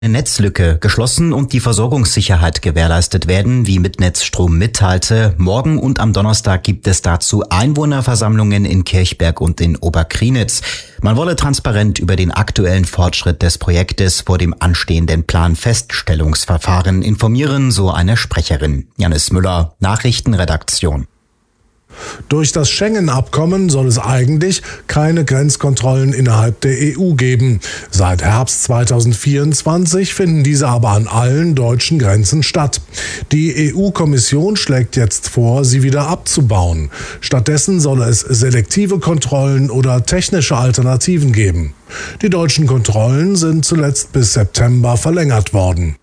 Netzlücke geschlossen und die Versorgungssicherheit gewährleistet werden, wie Mitnetzstrom mitteilte. Morgen und am Donnerstag gibt es dazu Einwohnerversammlungen in Kirchberg und in Oberkrienitz. Man wolle transparent über den aktuellen Fortschritt des Projektes vor dem anstehenden Planfeststellungsverfahren informieren, so eine Sprecherin. Janis Müller, Nachrichtenredaktion. Durch das Schengen-Abkommen soll es eigentlich keine Grenzkontrollen innerhalb der EU geben. Seit Herbst 2024 finden diese aber an allen deutschen Grenzen statt. Die EU-Kommission schlägt jetzt vor, sie wieder abzubauen. Stattdessen soll es selektive Kontrollen oder technische Alternativen geben. Die deutschen Kontrollen sind zuletzt bis September verlängert worden.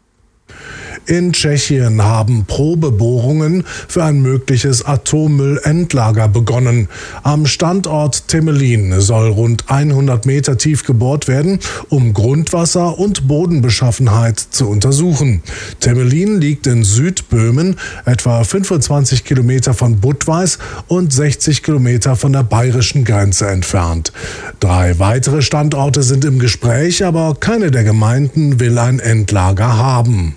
In Tschechien haben Probebohrungen für ein mögliches Atommüllendlager begonnen. Am Standort Temelín soll rund 100 Meter tief gebohrt werden, um Grundwasser und Bodenbeschaffenheit zu untersuchen. Temelín liegt in Südböhmen, etwa 25 Kilometer von Budweis und 60 Kilometer von der bayerischen Grenze entfernt. 3 weitere Standorte sind im Gespräch, aber keine der Gemeinden will ein Endlager haben.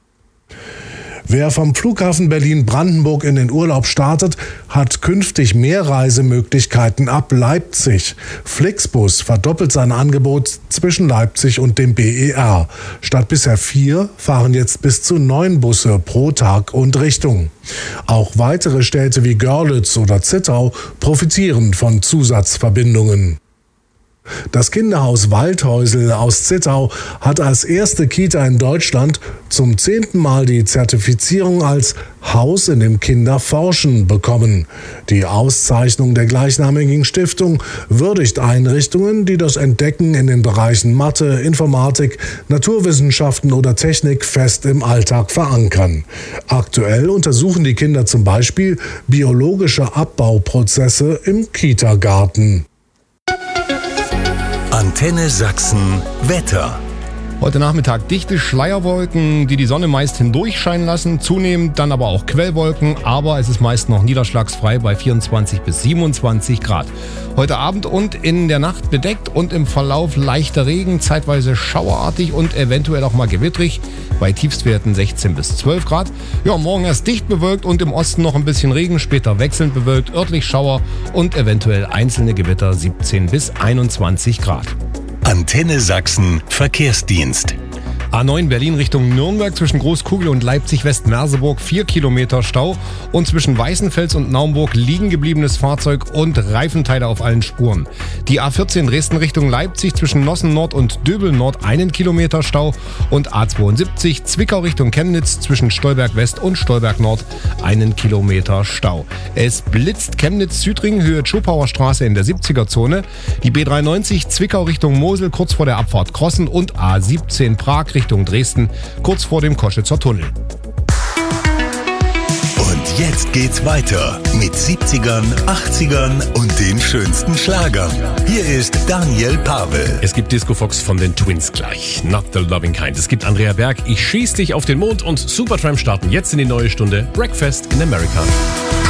Wer vom Flughafen Berlin-Brandenburg in den Urlaub startet, hat künftig mehr Reisemöglichkeiten ab Leipzig. Flixbus verdoppelt sein Angebot zwischen Leipzig und dem BER. Statt bisher 4 fahren jetzt bis zu 9 Busse pro Tag und Richtung. Auch weitere Städte wie Görlitz oder Zittau profitieren von Zusatzverbindungen. Das Kinderhaus Waldhäusl aus Zittau hat als erste Kita in Deutschland zum 10. Mal die Zertifizierung als Haus, in dem Kinder forschen, bekommen. Die Auszeichnung der gleichnamigen Stiftung würdigt Einrichtungen, die das Entdecken in den Bereichen Mathe, Informatik, Naturwissenschaften oder Technik fest im Alltag verankern. Aktuell untersuchen die Kinder zum Beispiel biologische Abbauprozesse im Kitagarten. Antenne Sachsen Wetter. Heute Nachmittag dichte Schleierwolken, die die Sonne meist hindurchscheinen lassen, zunehmend dann aber auch Quellwolken, aber es ist meist noch niederschlagsfrei bei 24 bis 27 Grad. Heute Abend und in der Nacht bedeckt und im Verlauf leichter Regen, zeitweise schauerartig und eventuell auch mal gewittrig, bei Tiefstwerten 16 bis 12 Grad. Ja, morgen erst dicht bewölkt und im Osten noch ein bisschen Regen, später wechselnd bewölkt, örtlich Schauer und eventuell einzelne Gewitter 17 bis 21 Grad. Antenne Sachsen Verkehrsdienst. A9 Berlin Richtung Nürnberg zwischen Großkugel und Leipzig-West-Merseburg 4 Kilometer Stau und zwischen Weißenfels und Naumburg liegen gebliebenes Fahrzeug und Reifenteile auf allen Spuren. Die A14 Dresden Richtung Leipzig zwischen Nossen Nord und Döbel Nord 1 Kilometer Stau und A72 Zwickau Richtung Chemnitz zwischen Stolberg West und Stolberg Nord 1 Kilometer Stau. Es blitzt Chemnitz-Südring Höhe Tschopauer Straße in der 70er-Zone, die B93 Zwickau Richtung Mosel kurz vor der Abfahrt Krossen und A17 Prag Richtung Dresden, kurz vor dem Koschitzer Tunnel. Und jetzt geht's weiter mit 70ern, 80ern und den schönsten Schlagern. Hier ist Daniel Pavel. Es gibt Disco Fox von den Twins gleich, Not the Loving Kind. Es gibt Andrea Berg, Ich schieß dich auf den Mond und Supertramp starten jetzt in die neue Stunde Breakfast in America.